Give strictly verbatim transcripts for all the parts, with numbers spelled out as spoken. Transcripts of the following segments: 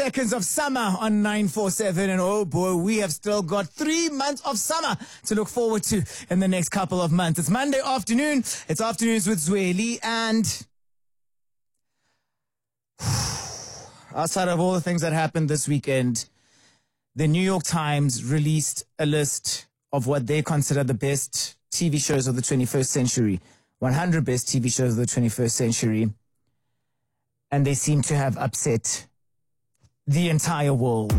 Seconds of summer on nine four seven, and oh boy, we have still got three months of summer to look forward to in the next couple of months. It's Monday afternoon. It's Afternoons with Zweli, and outside of all the things that happened this weekend, the New York Times released a list of what they consider the best T V shows of the twenty-first century, one hundred best T V shows of the twenty-first century, and they seem to have upset the entire world.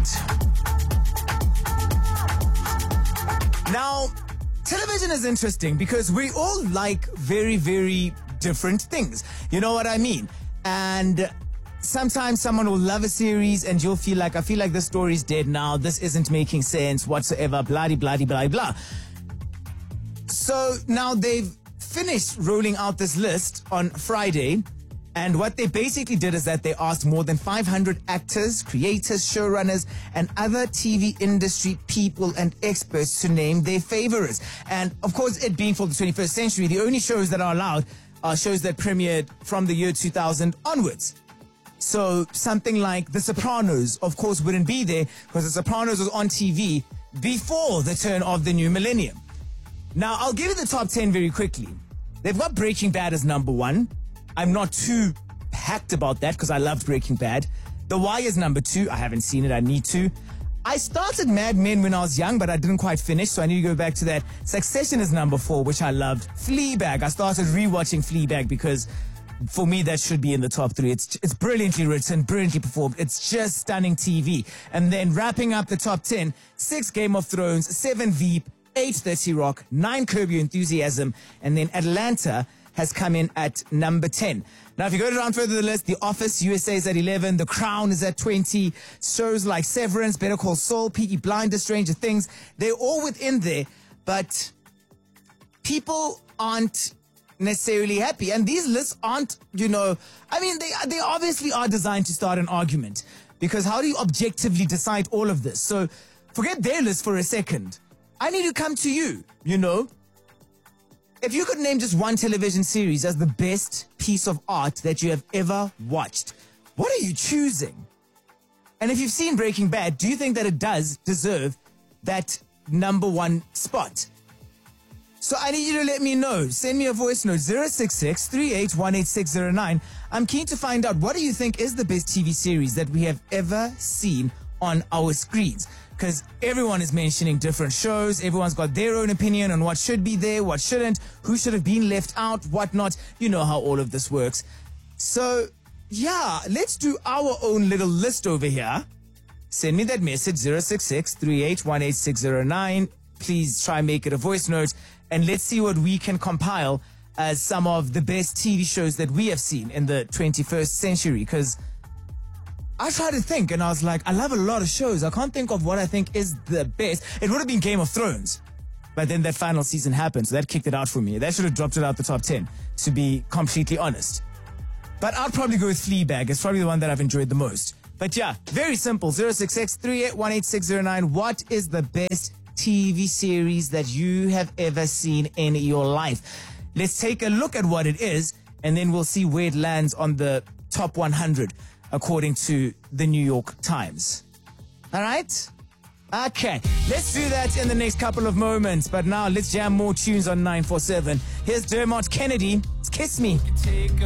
Now, television is interesting because we all like very, very different things. You know what I mean? And sometimes someone will love a series and you'll feel like, I feel like this story's dead now. This isn't making sense whatsoever. Blah, blah, blah, blah, blah. So now they've finished rolling out this list on Friday. And what they basically did is that they asked more than five hundred actors, creators, showrunners, and other T V industry people and experts to name their favorites. And of course, it being for the twenty-first century, the only shows that are allowed are shows that premiered from the year two thousand onwards. So something like The Sopranos, of course, wouldn't be there because The Sopranos was on T V before the turn of the new millennium. Now, I'll give you the top ten very quickly. They've got Breaking Bad as number one. I'm not too hacked about that because I loved Breaking Bad. The Wire is number two. I haven't seen it. I need to. I started Mad Men when I was young, but I didn't quite finish, so I need to go back to that. Succession is number four, which I loved. Fleabag. I started rewatching Fleabag because for me, that should be in the top three. It's it's brilliantly written, brilliantly performed. It's just stunning T V. And then wrapping up the top ten, six Game of Thrones, seven Veep, eight thirty Rock, nine Curb Your Enthusiasm, and then Atlanta has come in at number ten. Now, if you go down further the list, The Office, U S A is at eleven, The Crown is at twenty, shows like Severance, Better Call Saul, Peaky Blinders, Stranger Things, they're all within there, but people aren't necessarily happy. And these lists aren't, you know, I mean, they, they obviously are designed to start an argument, because how do you objectively decide all of this? So forget their list for a second. I need to come to you, you know. If you could name just one television series as the best piece of art that you have ever watched, what are you choosing? And if you've seen Breaking Bad, do you think that it does deserve that number one spot? So I need you to let me know. Send me a voice note, zero six six, three eight one, eight six zero nine. I'm keen to find out, what do you think is the best T V series that we have ever seen on our screens? Because everyone is mentioning different shows. Everyone's got their own opinion on what should be there, what shouldn't, who should have been left out, whatnot. You know how all of this works. So, yeah, let's do our own little list over here. Send me that message, zero six six, three eight one, eight six zero nine. Please try and make it a voice note. And let's see what we can compile as some of the best T V shows that we have seen in the twenty-first century. Because I tried to think, and I was like, I love a lot of shows. I can't think of what I think is the best. It would have been Game of Thrones, but then that final season happened, so that kicked it out for me. That should have dropped it out the top ten, to be completely honest. But I'd probably go with Fleabag. It's probably the one that I've enjoyed the most. But yeah, very simple. zero six six, three eight one, eight six zero nine. What is the best T V series that you have ever seen in your life? Let's take a look at what it is, and then we'll see where it lands on the top one hundred. According to the New York Times. All right? Okay, let's do that in the next couple of moments. But now let's jam more tunes on nine four seven. Here's Dermot Kennedy. It's Kiss Me.